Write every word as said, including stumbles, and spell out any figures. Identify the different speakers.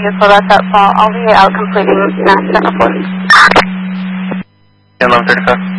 Speaker 1: useful. That's up. So I'll be out completing mass report.
Speaker 2: eleven thirty-five.